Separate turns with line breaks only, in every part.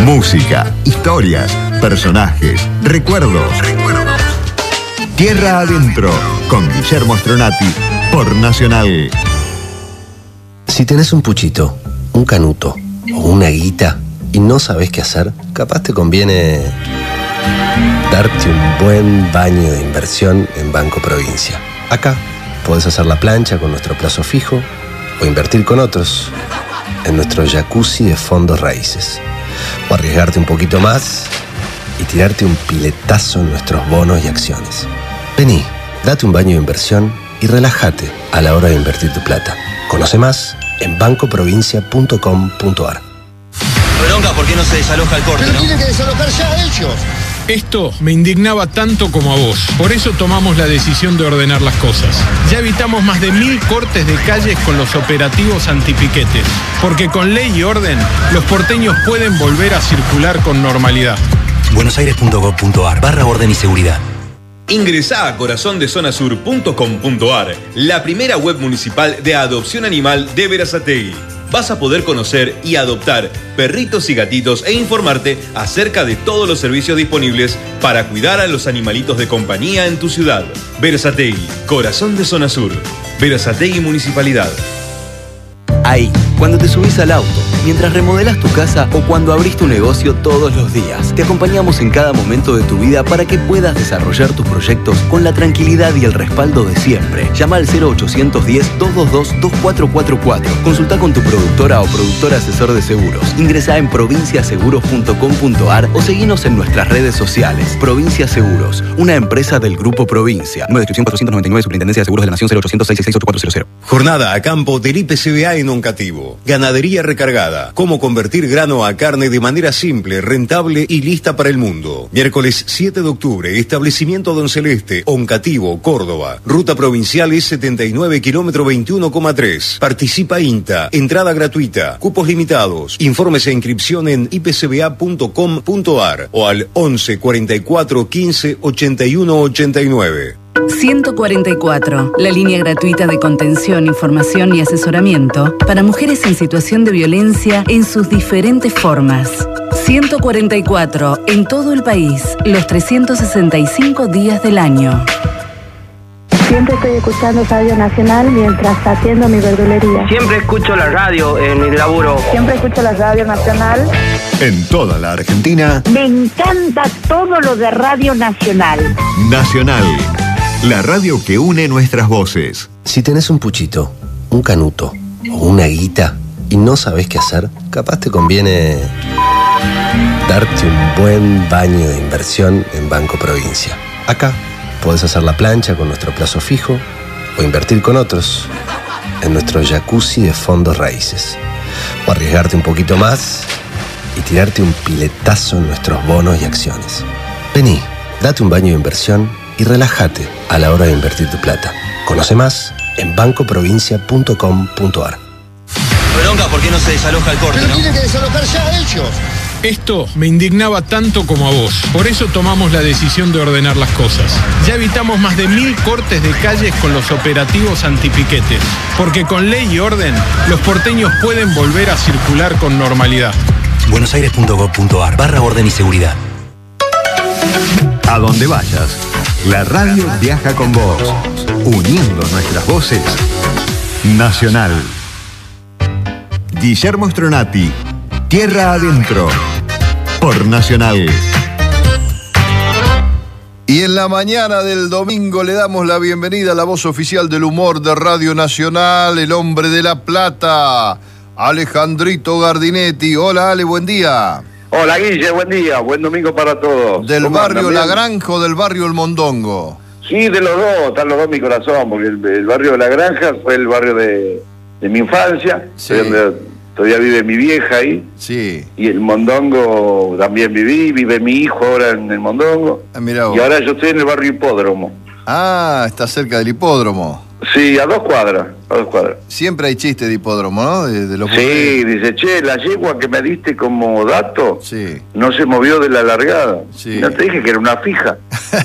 Música, historias, personajes, recuerdos. Tierra Adentro, con Guillermo Stronati, por Nacional.
Si tenés un puchito, un canuto o una guita y no sabés qué hacer, capaz te conviene darte un buen baño de inversión en Banco Provincia. Acá podés hacer la plancha con nuestro plazo fijo o invertir con otros en nuestro jacuzzi de fondos raíces. O arriesgarte un poquito más y tirarte un piletazo en nuestros bonos y acciones. Vení, date un baño de inversión y relájate a la hora de invertir tu plata. Conoce más en bancoprovincia.com.ar.
Bronca, ¿por qué no se desaloja el corte,
Pero
no?
tienen que desalojar ya ellos.
Esto me indignaba tanto como a vos. Por eso tomamos la decisión de ordenar las cosas. Ya evitamos más de 1000 cortes de calles con los operativos antipiquetes. Porque con ley y orden, los porteños pueden volver a circular con normalidad.
buenosaires.gov.ar/orden y seguridad.
Ingresá a corazondezonasur.com.ar, la primera web municipal de adopción animal de Berazategui. Vas a poder conocer y adoptar perritos y gatitos e informarte acerca de todos los servicios disponibles para cuidar a los animalitos de compañía en tu ciudad. Berazategui, corazón de zona sur. Berazategui Municipalidad.
Ahí, cuando te subís al auto, mientras remodelás tu casa o cuando abrís tu negocio todos los días. Te acompañamos en cada momento de tu vida para que puedas desarrollar tus proyectos con la tranquilidad y el respaldo de siempre. Llama al 0810-222-2444. Consulta con tu productora o productor asesor de seguros. Ingresá en provinciaseguros.com.ar o seguinos en nuestras redes sociales. Provincia Seguros, una empresa del Grupo Provincia. Nueva descripción 499, Superintendencia de Seguros de la Nación, 0800-666-8400.
Jornada a campo del IPCBA en Oncativo. Ganadería recargada. Cómo convertir grano a carne de manera simple, rentable y lista para el mundo. Miércoles 7 de octubre, establecimiento Don Celeste, Oncativo, Córdoba. Ruta provincial E79, kilómetro 21,3. Participa INTA. Entrada gratuita. Cupos limitados. Informes e inscripción en ipcba.com.ar o al 11 44 15 81 89.
144, la línea gratuita de contención, información y asesoramiento para mujeres en situación de violencia en sus diferentes formas. 144, en todo el país, los 365 días del año.
Siempre estoy escuchando Radio Nacional mientras atiendo mi verdulería.
Siempre escucho la radio en mi laburo.
Siempre escucho la Radio Nacional.
En toda la Argentina,
me encanta todo lo de Radio Nacional.
Nacional, la radio que une nuestras voces.
Si tenés un puchito, un canuto o una guita y no sabés qué hacer, capaz te conviene darte un buen baño de inversión en Banco Provincia. Acá podés hacer la plancha con nuestro plazo fijo o invertir con otros en nuestro jacuzzi de fondos raíces. O arriesgarte un poquito más y tirarte un piletazo en nuestros bonos y acciones. Vení, date un baño de inversión y relájate a la hora de invertir tu plata. Conoce más en bancoprovincia.com.ar.
Bronca, ¿por qué no se desaloja el corte,
Pero
no?
tienen que desalojar ya ellos.
Esto me indignaba tanto como a vos. Por eso tomamos la decisión de ordenar las cosas. Ya evitamos más de 1000 cortes de calles con los operativos antipiquetes. Porque con ley y orden, los porteños pueden volver a circular con normalidad.
buenosaires.gov.ar/orden y seguridad.
A donde vayas, la radio viaja con vos, uniendo nuestras voces. Nacional. Guillermo Stronati, Tierra Adentro, por Nacional.
Y en la mañana del domingo le damos la bienvenida a la voz oficial del humor de Radio Nacional, el hombre de La Plata, Alejandrito Gardinetti. Hola, Ale, buen día.
Hola, Guille, buen día, buen domingo para todos.
¿Del barrio La Granja o del barrio El Mondongo?
Sí, de los dos, están los dos en mi corazón, porque el barrio de La Granja fue el barrio de mi infancia,
Sí.
donde todavía vive mi vieja ahí.
Sí.
Y el Mondongo también vive mi hijo ahora en el Mondongo.
Mirá vos.
Y ahora yo estoy en el barrio Hipódromo.
Ah, está cerca del hipódromo.
Sí, a 2 cuadras, a 2 cuadras.
Siempre hay chiste de hipódromo, ¿no? De los
Sí, dice, che, la yegua que me diste como dato
Sí.
no se movió de la largada.
Sí.
No te dije que era una fija.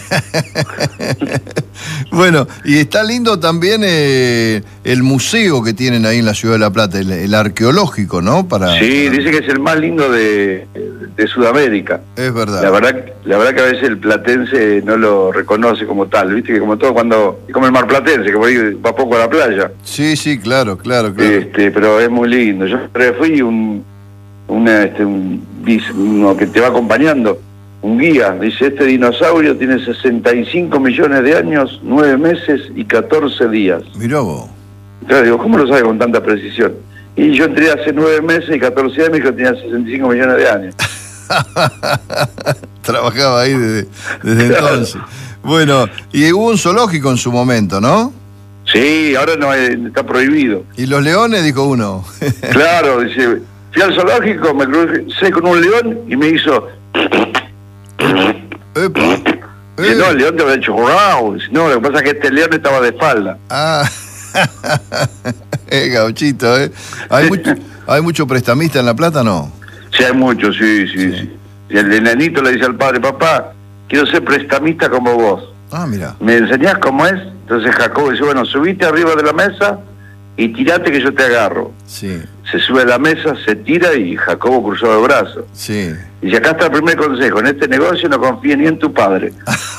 Bueno, y está lindo también el museo que tienen ahí en la ciudad de La Plata, el arqueológico, ¿no?
Sí, dice que es el más lindo de de Sudamérica.
Es verdad.
La verdad que a veces el platense no lo reconoce como tal, viste que como todo cuando es como el marplatense, que por ahí va poco a la playa.
Sí, claro.
Pero es muy lindo. Yo fui uno que te va acompañando, un guía, dice, este dinosaurio tiene 65 millones de años, 9 meses y 14 días.
Mirá vos.
Entonces digo, ¿cómo lo sabe con tanta precisión? Y yo entré hace 9 meses y 14 días, me dijo que tenía 65 millones de años.
Trabajaba ahí desde entonces. Bueno, y hubo un zoológico en su momento, ¿no?
Sí, ahora no está prohibido.
¿Y los leones? Dijo uno.
Claro, dice, fui al zoológico, me crucé con un león y me hizo... No, el león te había hecho wow. No, lo que pasa es que este león estaba de espalda.
Gauchito, ¿eh? ¿Hay mucho prestamista en La Plata, no?
Sí, hay mucho, sí. Y el enanito le dice al padre, papá, quiero ser prestamista como vos.
Mira.
¿Me enseñás cómo es? Entonces Jacobo dice, bueno, subite arriba de la mesa y tirate que yo te agarro.
Sí.
Se sube a la mesa, se tira y Jacobo cruzó el brazo.
Sí.
Y dice, acá está el primer consejo, en este negocio no confíes ni en tu padre.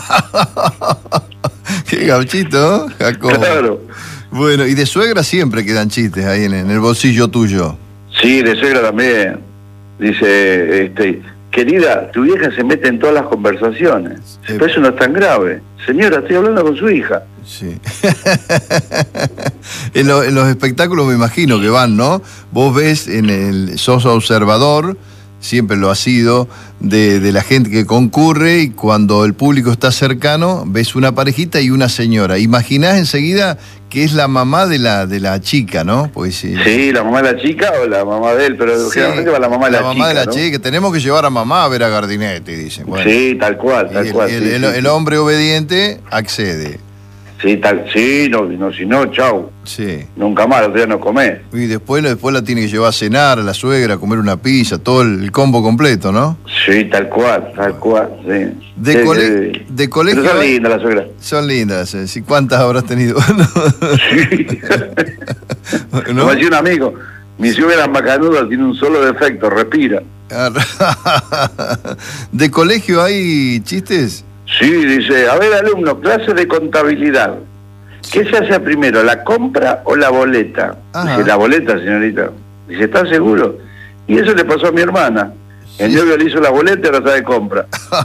Qué gauchito, Jacobo.
Claro.
Bueno, y de suegra siempre quedan chistes ahí en el bolsillo tuyo.
Sí, de suegra también. Dice, querida, tu vieja se mete en todas las conversaciones. Pero eso no es tan grave. Señora, estoy hablando con su hija.
Sí. En los espectáculos me imagino que van, ¿no? Vos ves sos observador, siempre lo has sido, de la gente que concurre, y cuando el público está cercano, ves una parejita y una señora. Imaginás enseguida que es la mamá de la chica, ¿no? Pues,
sí, la mamá de la chica o la mamá de él, pero generalmente va la mamá de la chica. La mamá de la chica,
tenemos que llevar a mamá a ver a Gardinetti, dicen. Bueno,
sí, tal cual.
El hombre obediente accede.
Sí, si no, chau.
Sí.
Nunca más, otro día no comés.
Y después la tiene que llevar a cenar a la suegra, a comer una pizza, todo el combo completo, ¿no?
Sí, tal cual, sí.
De colegio...
Pero son lindas las suegras.
Son lindas, ¿sí? ¿Cuántas habrás tenido?
Sí. ¿No? Como decía un amigo, mi suegra macanuda tiene un solo defecto, respira.
¿De colegio hay chistes?
Sí, dice, a ver, alumno, clase de contabilidad. ¿Qué se hace primero, la compra o la boleta? Dice, la boleta, señorita. Dice, ¿estás seguro? Y eso le pasó a mi hermana. El novio le hizo la boleta y ahora está de compra.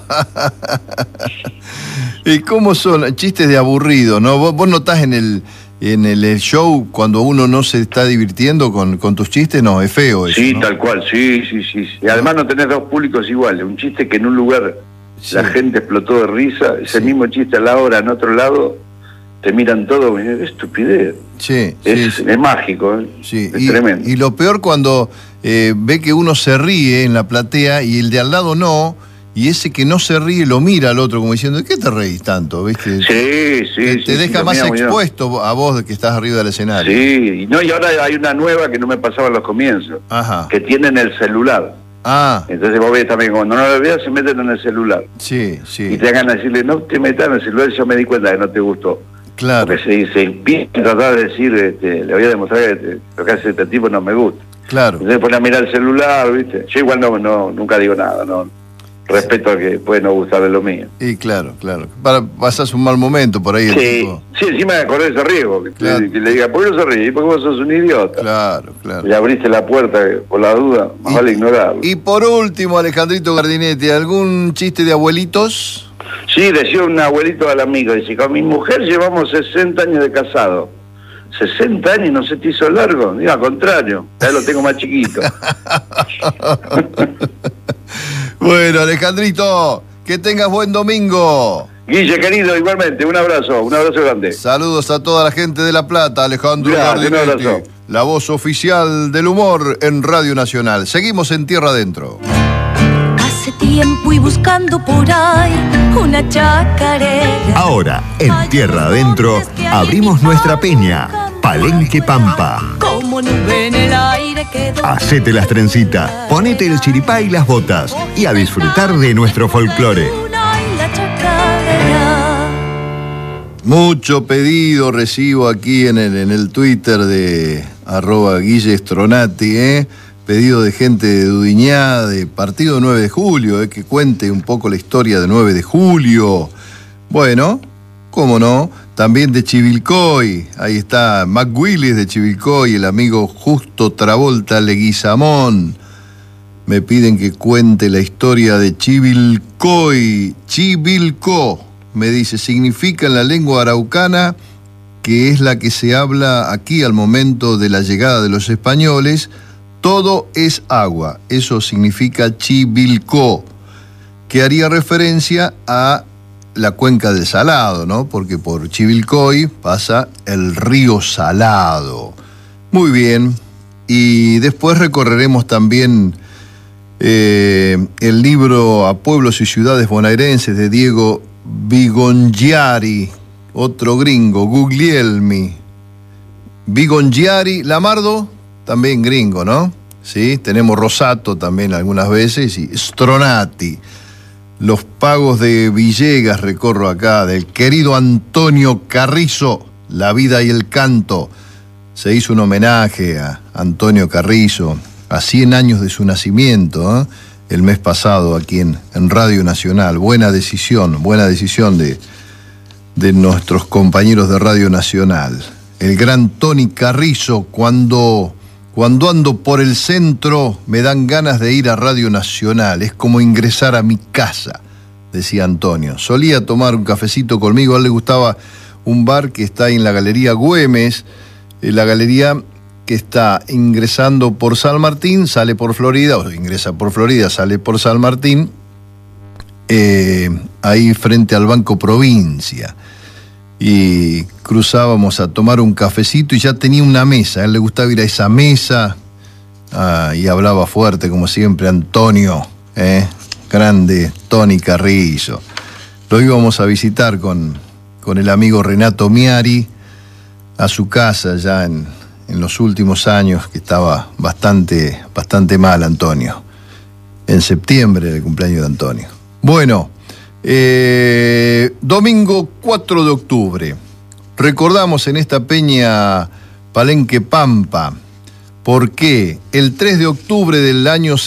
¿Y cómo son? Chistes de aburrido, ¿no? Vos notás en el show cuando uno no se está divirtiendo con tus chistes, no, es feo eso,
sí,
¿no?
Tal cual, sí. Y además no tenés dos públicos iguales. Un chiste que en un lugar... Sí. La gente explotó de risa, ese mismo chiste a la hora en otro lado, te miran todo, es estupidez.
Sí,
es mágico,
sí.
Es tremendo.
Y lo peor cuando ve que uno se ríe en la platea y el de al lado no, y ese que no se ríe lo mira al otro como diciendo, ¿de qué te reís tanto? ¿Viste?
Sí.
Te deja más expuesto a vos que estás arriba del escenario.
Sí, y ahora hay una nueva que no me pasaba en los comienzos, que tienen el celular. Entonces vos ves también, cuando no lo veas, se meten en el celular.
Sí.
Y te hagan decirle, no te metas en el celular, yo me di cuenta que no te gustó.
Claro.
Porque se empieza a tratar de decir, le voy a demostrar que lo que hace este tipo no me gusta.
Claro.
Entonces pone a mirar el celular, ¿viste? Yo igual nunca digo nada, no. Respeto a que puede no gustar de lo mío.
Y claro. Pasás un mal momento por ahí.
Sí, encima de correr ese riesgo. Que le diga, ¿por qué no se ríe? Porque vos sos un idiota.
Claro.
Le abriste la puerta por la duda, más vale ignorarlo.
Y por último, Alejandrito Gardinetti, ¿algún chiste de abuelitos?
Sí, decía un abuelito al amigo, dice, con mi mujer llevamos 60 años de casado. 60 años y no se te hizo largo. Digo, al contrario, ya lo tengo más chiquito.
Bueno, Alejandrito, que tengas buen domingo.
Guille, querido, igualmente, un abrazo grande.
Saludos a toda la gente de La Plata, Alejandro Gardinetti, la voz oficial del humor en Radio Nacional. Seguimos en Tierra Adentro.
Hace tiempo y buscando por ahí una chacarera.
Ahora, en Tierra Adentro, abrimos nuestra peña, Palenque Pampa.
Como nube en el aire quedó.
Hacete las trencitas, ponete el chiripá y las botas y a disfrutar de nuestro folclore.
Mucho pedido recibo aquí en el Twitter de @Guille Stronati, pedido de gente de Dudiñá, de partido 9 de julio, que cuente un poco la historia de 9 de julio. Bueno, cómo no, también de Chivilcoy, ahí está Mac Willis de Chivilcoy, el amigo Justo Travolta Leguizamón. Me piden que cuente la historia de Chivilcoy. Chivilco, me dice, significa en la lengua araucana, que es la que se habla aquí al momento de la llegada de los españoles, todo es agua. Eso significa Chivilco, que haría referencia a la cuenca del Salado, ¿no? Porque por Chivilcoy pasa el río Salado. Muy bien. Y después recorreremos también el libro A Pueblos y Ciudades Bonaerenses de Diego Bigongiari, otro gringo, Guglielmi. Bigongiari, Lamardo, también gringo, ¿no? Sí, tenemos Rosato también algunas veces y Stronati. Los pagos de Villegas recorro acá, del querido Antonio Carrizo, La vida y el canto. Se hizo un homenaje a Antonio Carrizo, a 100 años de su nacimiento, el mes pasado aquí en Radio Nacional. Buena decisión de nuestros compañeros de Radio Nacional. El gran Tony Carrizo, cuando ando por el centro me dan ganas de ir a Radio Nacional, es como ingresar a mi casa, decía Antonio. Solía tomar un cafecito conmigo, a él le gustaba un bar que está ahí en la Galería Güemes, la galería que está ingresando por San Martín, sale por Florida, o ingresa por Florida, sale por San Martín, ahí frente al Banco Provincia. Y cruzábamos a tomar un cafecito y ya tenía una mesa, a él le gustaba ir a esa mesa, y hablaba fuerte como siempre Antonio, grande Tony Carrizo. Lo íbamos a visitar con el amigo Renato Miari a su casa ya en los últimos años, que estaba bastante mal Antonio, en septiembre del cumpleaños de Antonio. Bueno, domingo 4 de octubre, recordamos en esta peña Palenque Pampa, porque el 3 de octubre del año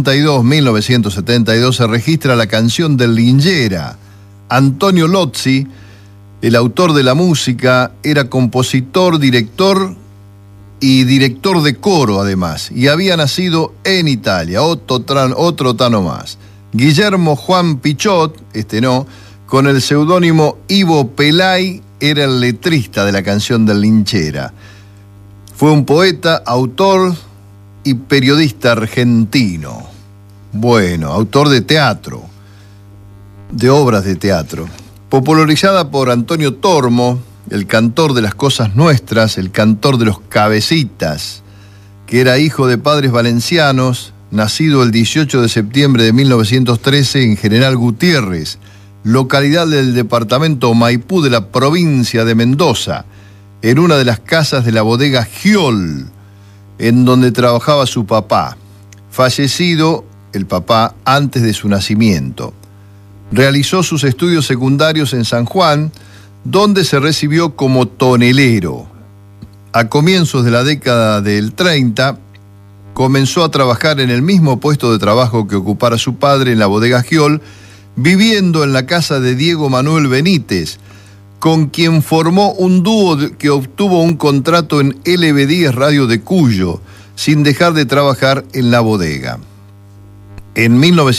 1972, se registra la canción del Lingera. Antonio Lozzi, el autor de la música, era compositor, director y director de coro además, y había nacido en Italia, otro tano más. Guillermo Juan Pichot, con el seudónimo Ivo Pelay, era el letrista de la canción del Lingera. Fue un poeta, autor y periodista argentino. Bueno, autor de teatro, de obras de teatro. Popularizada por Antonio Tormo, el cantor de Las Cosas Nuestras, el cantor de Los Cabecitas, que era hijo de padres valencianos, nacido el 18 de septiembre de 1913 en General Gutiérrez, localidad del departamento Maipú de la provincia de Mendoza, en una de las casas de la bodega Giol, en donde trabajaba su papá, fallecido el papá antes de su nacimiento. Realizó sus estudios secundarios en San Juan, donde se recibió como tonelero. A comienzos de la década del 30, comenzó a trabajar en el mismo puesto de trabajo que ocupara su padre en la bodega Giol, viviendo en la casa de Diego Manuel Benítez, con quien formó un dúo que obtuvo un contrato en LB10 Radio de Cuyo, sin dejar de trabajar en la bodega. En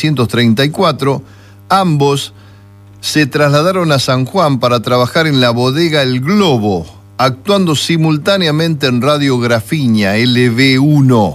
1934, ambos se trasladaron a San Juan para trabajar en la bodega El Globo, actuando simultáneamente en Radio Grafiña, LB1.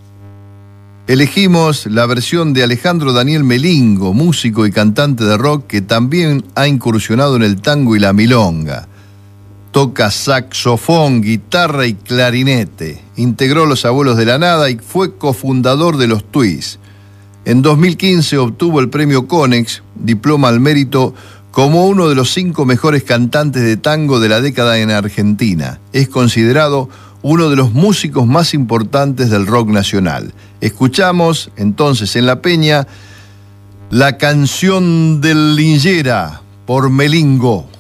Elegimos la versión de Alejandro Daniel Melingo, músico y cantante de rock que también ha incursionado en el tango y la milonga. Toca saxofón, guitarra y clarinete. Integró Los Abuelos de la Nada y fue cofundador de Los Twists. En 2015 obtuvo el premio Conex, diploma al mérito, como uno de los 5 mejores cantantes de tango de la década en Argentina. Es considerado uno de los músicos más importantes del rock nacional. Escuchamos entonces en La Peña la canción del Lingera por Melingo.